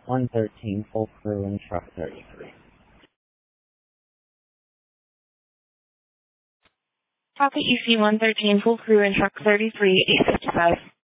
113 full crew and truck 33. Copy EC 113 full crew and truck 33, 855.